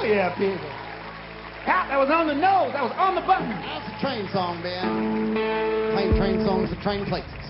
yeah, people. Pat, that was on the nose. That was on the button. That's a train song, Ben. Train songs, the train places.